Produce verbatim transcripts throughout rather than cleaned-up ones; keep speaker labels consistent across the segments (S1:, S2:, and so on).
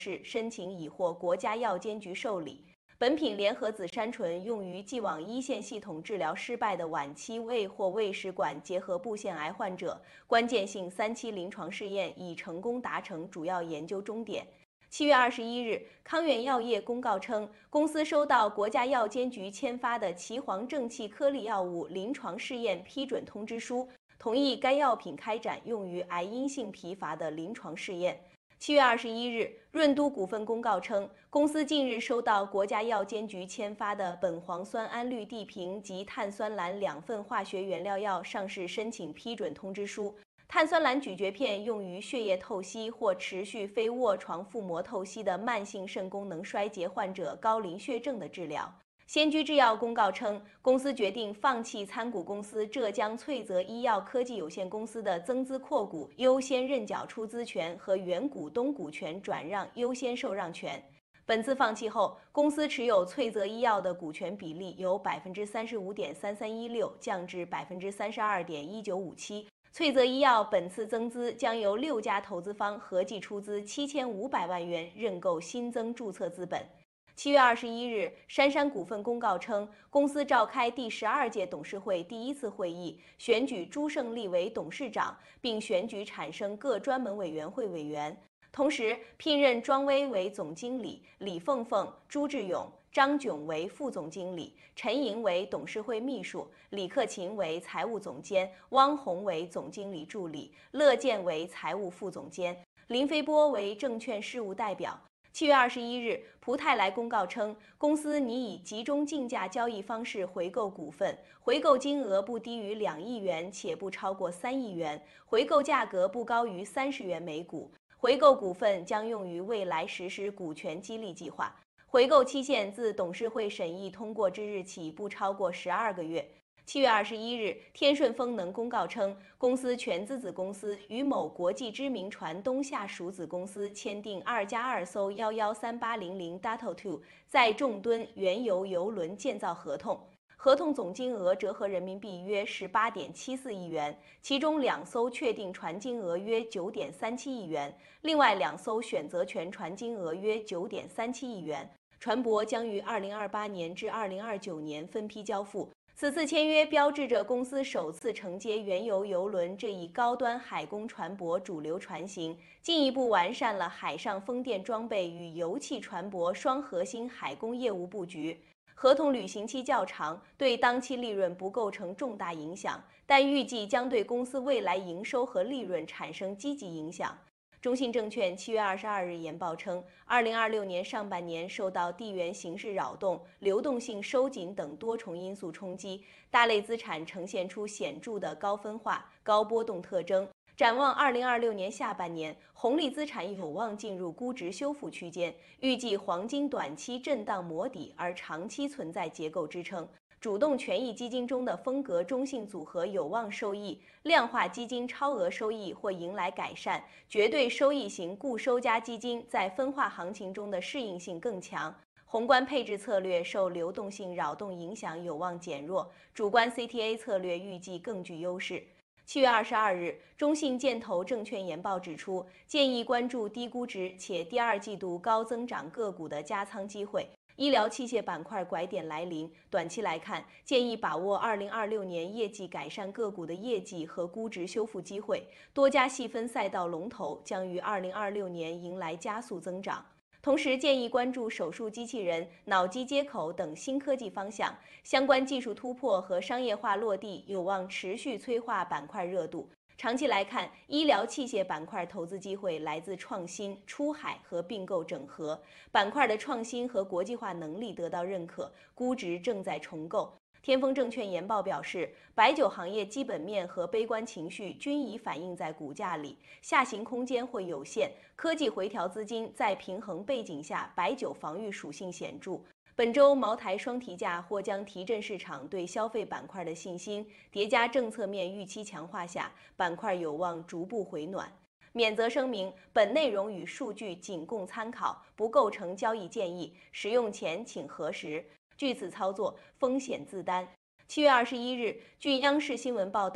S1: 市申请已获国家药监局受理。本品联合紫杉醇用于既往一线系统治疗失败的晚期胃或胃食管结核部腺癌患者，关键性三期临床试验已成功达成主要研究终点。七月二十一日，康源药业公告称，公司收到国家药监局签发的岐黄正气颗粒药物临床试验批准通知书，同意该药品开展用于癌因性疲乏的临床试验。七月二十一日，润都股份公告称，公司近日收到国家药监局签发的苯磺酸胺氯地平及碳酸蓝两份化学原料药上市申请批准通知书。碳酸蓝咀嚼片用于血液透析或持续非卧床腹膜透析的慢性肾功能衰竭患者高磷血症的治疗。先居制药公告称，公司决定放弃参股公司浙江翠泽医药科技有限公司的增资扩股优先认缴出资权和原股东股权转让优先受让权。本次放弃后，公司持有翠泽医药的股权比例由百分之三十五点三三一六降至百分之三十二点一九五七。翠泽医药本次增资将由六家投资方合计出资七千五百万元认购新增注册资本。七月二十一日，杉杉股份公告称，公司召开第十二届董事会第一次会议，选举朱胜利为董事长，并选举产生各专门委员会委员。同时，聘任庄威为总经理，李凤凤、朱志勇、张炯为副总经理，陈莹为董事会秘书，李克勤为财务总监，汪红为总经理助理，乐健为财务副总监，林飞波为证券事务代表。七月二十一日，蒲泰来公告称，公司拟以集中竞价交易方式回购股份，回购金额不低于两亿元，且不超过三亿元，回购价格不高于三十元每股。回购股份将用于未来实施股权激励计划。回购期限自董事会审议通过之日起不超过十二个月。七月二十一日，天顺风能公告称，公司全资子公司与某国际知名船东下属子公司签订二加二艘幺幺三八零零 Dato Two 载重吨原油油轮建造合同。合同总金额折合人民币约十八点七四亿元，其中两艘确定船金额约九点三七亿元，另外两艘选择权船金额约九点三七亿元。船舶将于二零二八年至二零二九年分批交付。此次签约标志着公司首次承接原油油轮这一高端海工船舶主流船型，进一步完善了海上风电装备与油气船舶双核心海工业务布局。合同履行期较长，对当期利润不构成重大影响，但预计将对公司未来营收和利润产生积极影响。中信证券七月二十二日研报称，二零二六年上半年受到地缘形势扰动、流动性收紧等多重因素冲击，大类资产呈现出显著的高分化、高波动特征。展望二零二六年下半年，红利资产有望进入估值修复区间，预计黄金短期震荡磨底，而长期存在结构支撑。主动权益基金中的风格中性组合有望受益，量化基金超额收益或迎来改善，绝对收益型固收加基金在分化行情中的适应性更强。宏观配置策略受流动性扰动影响有望减弱，主观 C T A 策略预计更具优势。七月二十二日，中信建投证券研报指出，建议关注低估值且第二季度高增长个股的加仓机会。医疗器械板块拐点来临，短期来看，建议把握二零二六年业绩改善个股的业绩和估值修复机会。多家细分赛道龙头将于二零二六年迎来加速增长。同时建议关注手术机器人、脑机接口等新科技方向，相关技术突破和商业化落地有望持续催化板块热度。长期来看，医疗器械板块投资机会来自创新、出海和并购整合，板块的创新和国际化能力得到认可，估值正在重构。天风证券研报表示，白酒行业基本面和悲观情绪均已反映在股价里，下行空间会有限。科技回调资金在平衡背景下，白酒防御属性显著。本周茅台双提价或将提振市场对消费板块的信心，叠加政策面预期强化下，板块有望逐步回暖。免责声明：本内容与数据仅供参考，不构成交易建议，使用前请核实。据此操作，风险自担。七月二十一日，据央视新闻报道，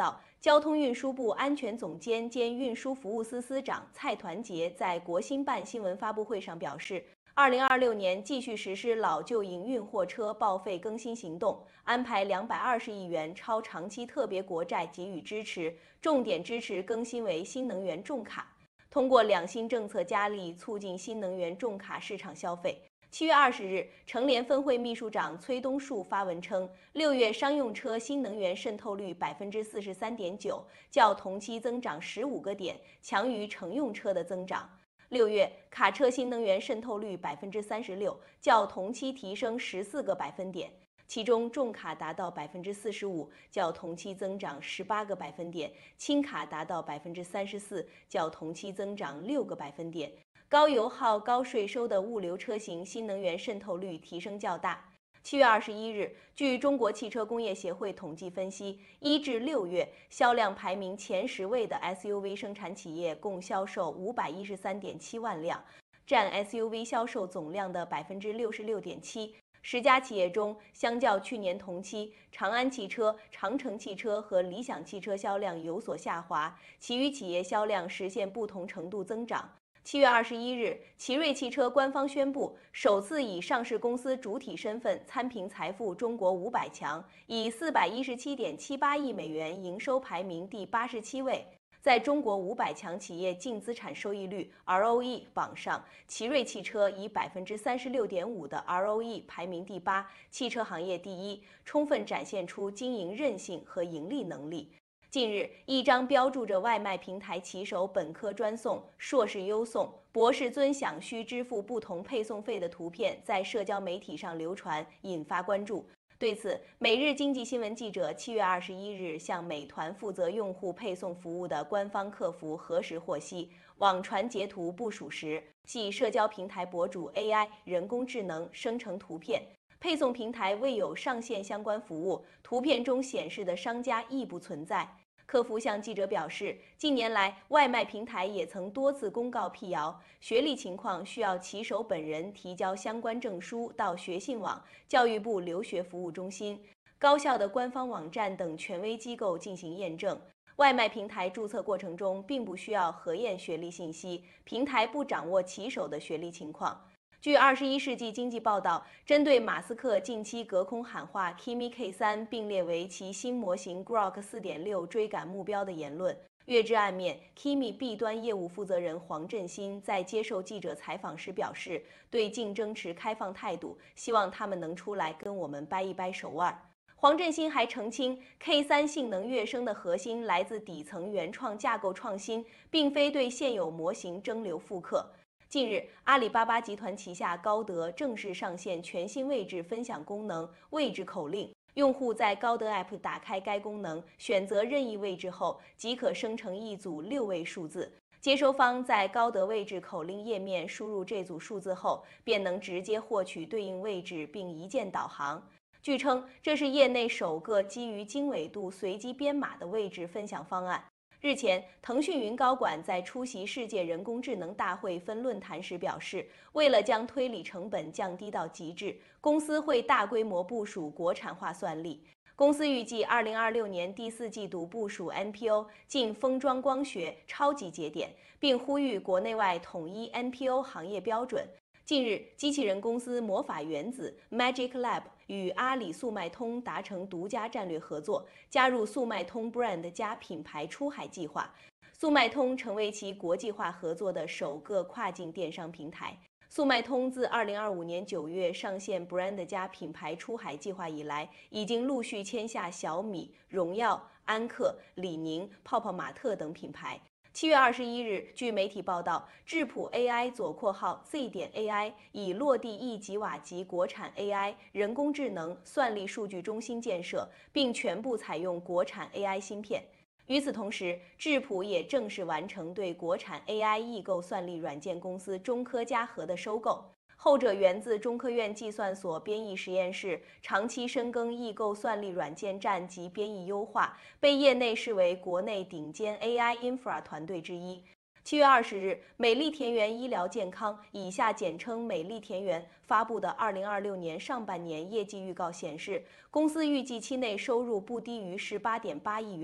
S1: 交通运输部安全总监兼运输服务司司长蔡团结在国新办新闻发布会上表示，二零二六年继续实施老旧营运货车报废更新行动，安排两百二十亿元超长期特别国债给予支持，重点支持更新为新能源重卡。通过两新政策加力促进新能源重卡市场消费。七月二十日，成联分会秘书长崔东树发文称，六月商用车新能源渗透率百分之四十三点九，较同期增长十五个点，强于乘用车的增长。六月卡车新能源渗透率百分之三十六，较同期提升十四个百分点。其中重卡达到百分之四十五，较同期增长十八个百分点；轻卡达到百分之三十四，较同期增长六个百分点。高油耗、高税收的物流车型新能源渗透率提升较大。七月二十一日，据中国汽车工业协会统计分析，一至六月销量排名前十位的 S U V 生产企业共销售五百一十三点七万辆，占 S U V 销售总量的百分之六十六点七。十家企业中，相较去年同期，长安汽车、长城汽车和理想汽车销量有所下滑，其余企业销量实现不同程度增长。七月二十一日，奇瑞汽车官方宣布，首次以上市公司主体身份参评财富中国五百强，以四百一十七点七八亿美元营收排名第八十七位。在中国五百强企业净资产收益率 R O E 榜上，奇瑞汽车以百分之三十六点五的 R O E 排名第八，汽车行业第一，充分展现出经营韧性和盈利能力。近日，一张标注着外卖平台骑手本科专送、硕士优送、博士尊享需支付不同配送费的图片在社交媒体上流传，引发关注。对此，每日经济新闻记者七月二十一日向美团负责用户配送服务的官方客服核实获悉，网传截图不属实，系社交平台博主 A I 人工智能生成图片，配送平台未有上线相关服务，图片中显示的商家亦不存在。客服向记者表示，近年来外卖平台也曾多次公告辟谣，学历情况需要骑手本人提交相关证书到学信网、教育部留学服务中心、高校的官方网站等权威机构进行验证。外卖平台注册过程中并不需要核验学历信息，平台不掌握骑手的学历情况。据二十一世纪经济报道，针对马斯克近期隔空喊话 Kimi K 三并列为其新模型 Grok 四点六 追赶目标的言论，略知暗面。Kimi B 端业务负责人黄振新在接受记者采访时表示，对竞争持开放态度，希望他们能出来跟我们掰一掰手腕。黄振新还澄清 ，K 三 性能跃升的核心来自底层原创架构创新，并非对现有模型蒸馏复刻。近日，阿里巴巴集团旗下高德正式上线全新位置分享功能“位置口令”。用户在高德 App 打开该功能，选择任意位置后，即可生成一组六位数字。接收方在高德位置口令页面输入这组数字后，便能直接获取对应位置并一键导航。据称，这是业内首个基于经纬度随机编码的位置分享方案。日前，腾讯云高管在出席世界人工智能大会分论坛时表示，为了将推理成本降低到极致，公司会大规模部署国产化算力。公司预计二零二六年第四季度部署 N P O 进封装光学超级节点，并呼吁国内外统一 N P O 行业标准。近日，机器人公司魔法原子 Magic Lab 与阿里速卖通达成独家战略合作，加入速卖通 Brand 加品牌出海计划。速卖通成为其国际化合作的首个跨境电商平台。速卖通自二零二五年九月上线 Brand 加品牌出海计划以来，已经陆续签下小米、荣耀、安克、李宁、泡泡玛特等品牌。七月二十一日，据媒体报道，智谱 A I 左括号 Z 点 A I 已落地一吉瓦级国产 A I 人工智能算力数据中心建设，并全部采用国产 A I 芯片。与此同时，智谱也正式完成对国产 A I 异构算力软件公司中科嘉禾的收购。后者源自中科院计算所编译实验室，长期深耕异构算力软件站及编译优化，被业内视为国内顶尖 A I infra 团队之一。七月二十日，美丽田园医疗健康（以下简称美丽田园）发布的二零二六年上半年业绩预告显示，公司预计期内收入不低于十八点八亿元。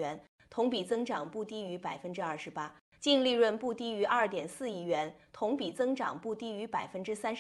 S1: 同比增长不低于百分之二十八；净利润不低于二点四亿元，同比增长不低于百分之三十。